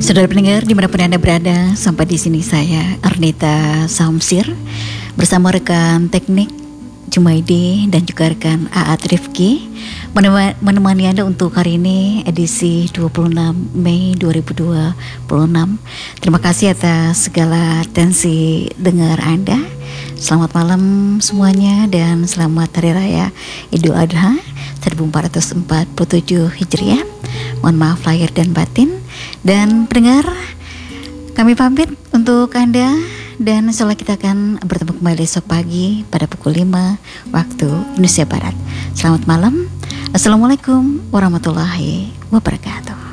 Saudara pendengar dimanapun Anda berada, sampai di sini saya Arnita Samsir bersama rekan teknik Jumaidi dan juga rekan Aat Rifki menemani Anda untuk hari ini edisi 26 Mei 2026. Terima kasih atas segala atensi dengar Anda. Selamat malam semuanya dan selamat Hari Raya Idul Adha 1447 Hijriah. Mohon maaf lahir dan batin. Dan pendengar, kami pamit untuk Anda dan insya Allah kita akan bertemu kembali esok pagi pada pukul 5 waktu Indonesia Barat. Selamat malam. Assalamualaikum warahmatullahi wabarakatuh.